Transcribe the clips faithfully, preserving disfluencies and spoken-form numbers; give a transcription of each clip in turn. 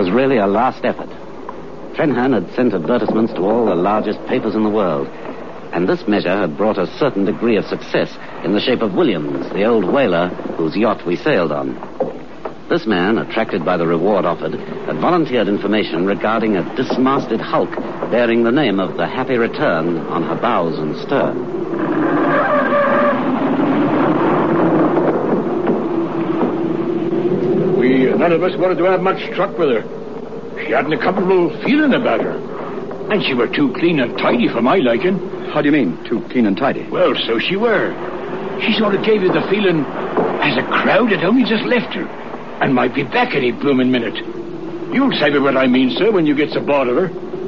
was really a last effort. Trenherne had sent advertisements to all the largest papers in the world, and this measure had brought a certain degree of success in the shape of Williams, the old whaler whose yacht we sailed on. This man, attracted by the reward offered, had volunteered information regarding a dismasted hulk bearing the name of the Happy Return on her bows and stern. We, none of us wanted to have much truck with her. She hadn't a comfortable feeling about her. And she were too clean and tidy for my liking. How do you mean, too clean and tidy? Well, so she were. She sort of gave you the feeling as a crowd had only just left her and might be back any blooming minute. You'll say what I mean, sir, when you get aboard of her.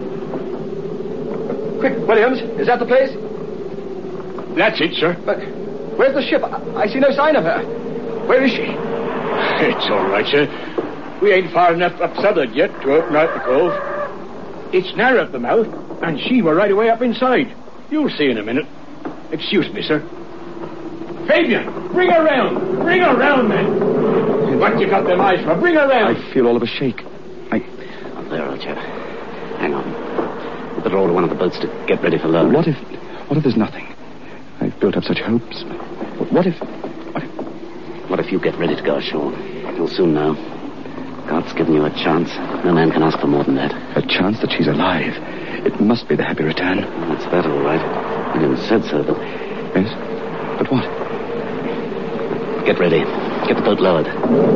Quick, Williams, is that the place? That's it, sir. But where's the ship? I, I see no sign of her. Where is she? It's all right, sir. We ain't far enough up southward yet to open out the cove. It's narrow at the mouth, and she were right away up inside. You'll see in a minute. Excuse me, sir. Fabian, bring her round. Bring her round, man. What you got them eyes for? Bring her round. I feel all of a shake. I... Oh, there, old chap. Hang on. We'd better order one of the boats to get ready for load. What if... What if there's nothing? I've built up such hopes. What if... What if... What if you get ready to go ashore? You'll soon know. God's given you a chance. No man can ask for more than that. A chance that she's alive. It must be the Happy Return. Well, that's that, all right. Williams said so, but... Yes? But what? Get ready. Get the boat lowered.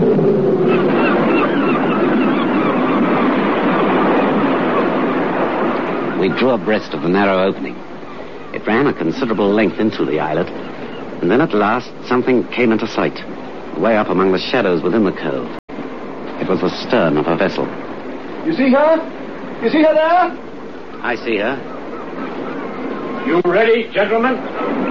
We drew abreast of the narrow opening. It ran a considerable length into the islet, and then at last something came into sight, way up among the shadows within the cove. It was the stern of a vessel. You see her? You see her there? I see her. You ready, gentlemen?